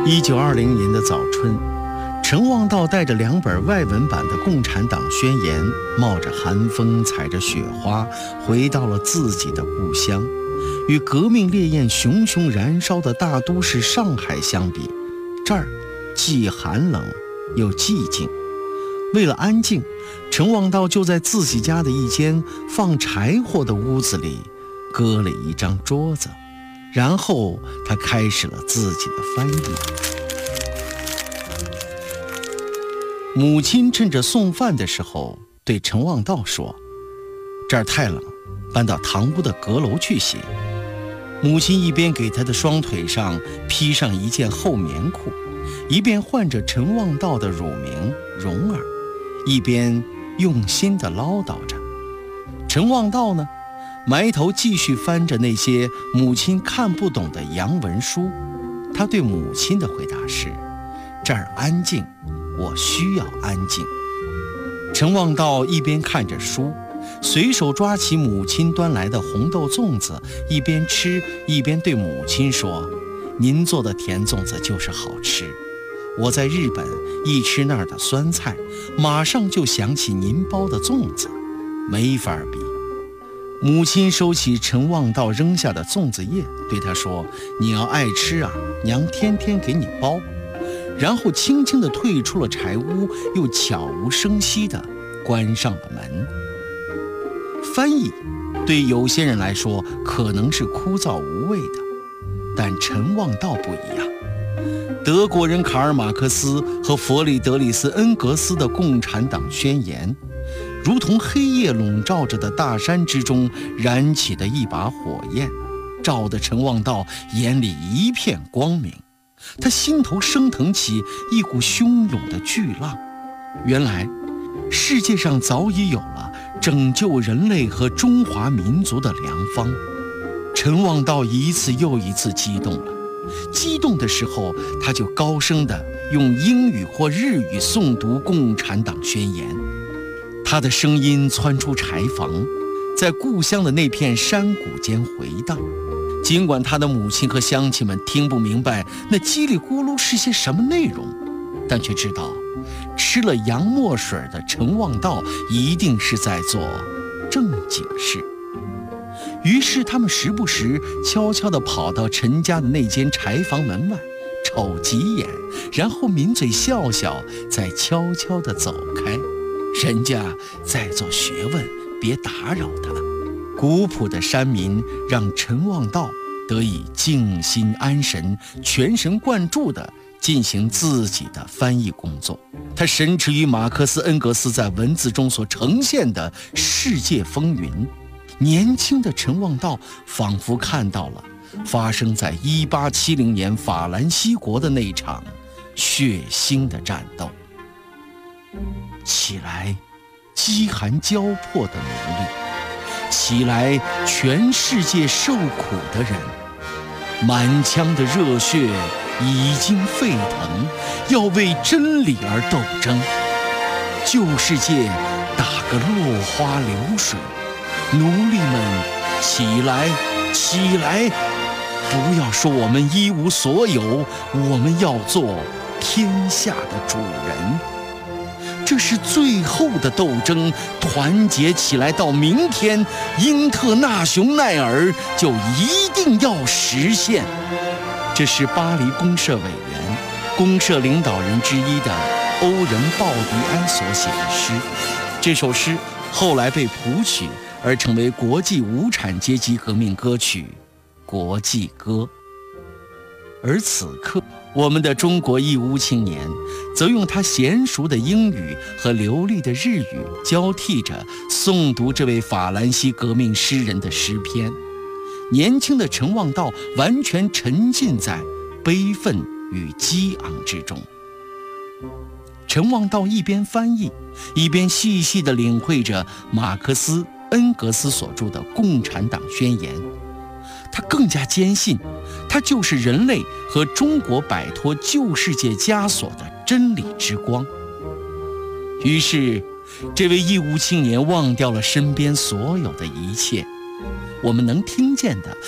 1920年的早春，陈望道带着2本外文版的《共产党宣言》，冒着寒风，踩着雪花，回到了自己的故乡。与革命烈焰熊熊燃烧的大都市上海相比，这儿既寒冷又寂静。为了安静，陈望道就在自己家的一间放柴火的屋子里搁了一张桌子，然后他开始了自己的翻译。母亲趁着送饭的时候对陈望道说：“这儿太冷，搬到堂屋的阁楼去写。”母亲一边给他的双腿上披上一件厚棉裤，一边唤着陈望道的乳名蓉儿，一边用心地唠叨着。陈望道呢，埋头继续翻着那些母亲看不懂的洋文书。他对母亲的回答是：“这儿安静，我需要安静。”陈望道一边看着书，随手抓起母亲端来的红豆粽子，一边吃一边对母亲说：“您做的甜粽子就是好吃，我在日本一吃那儿的酸菜，马上就想起您包的粽子，没法比。”母亲收起陈望道扔下的粽子叶，对他说：“你要爱吃啊，娘天天给你包。”然后轻轻地退出了柴屋，又悄无声息地关上了门。翻译对有些人来说可能是枯燥无味的，但陈望道不一样。德国人卡尔马克思和弗里德里斯恩格斯的《共产党宣言》，如同黑夜笼罩着的大山之中燃起的一把火焰，照得陈望道眼里一片光明。他心头升腾起一股汹涌的巨浪。原来世界上早已有了拯救人类和中华民族的良方。陈望道一次又一次激动了，激动的时候他就高声地用英语或日语诵读《共产党宣言》。他的声音窜出柴房，在故乡的那片山谷间回荡。尽管他的母亲和乡亲们听不明白那叽里咕噜是些什么内容，但却知道吃了洋墨水的陈望道一定是在做正经事。于是他们时不时悄悄地跑到陈家的那间柴房门外，瞅几眼，然后抿嘴笑笑，再悄悄地走开。人家在做学问，别打扰他。古朴的山民让陈望道得以静心安神，全神贯注地进行自己的翻译工作。他神驰于马克思恩格斯在文字中所呈现的世界风云。年轻的陈望道仿佛看到了发生在1870年法兰西国的那场血腥的战斗。起来，饥寒交迫的奴隶！起来，全世界受苦的人！满腔的热血已经沸腾，要为真理而斗争。旧世界打个落花流水，奴隶们起来，起来！不要说我们一无所有，我们要做天下的主人。这是最后的斗争，团结起来到明天，英特纳雄耐尔就一定要实现。这是巴黎公社委员、公社领导人之一的欧仁·鲍迪埃所写的诗。这首诗后来被谱曲，而成为国际无产阶级革命歌曲《国际歌》。而此刻，我们的中国义乌青年则用他娴熟的英语和流利的日语交替着诵读这位法兰西革命诗人的诗篇。年轻的陈望道完全沉浸在悲愤与激昂之中。陈望道一边翻译，一边细细地领会着马克思、恩格斯所著的《共产党宣言》。他更加坚信，它就是人类和中国摆脱旧世界枷锁的真理之光。于是，这位义乌青年忘掉了身边所有的一切，我们能听见的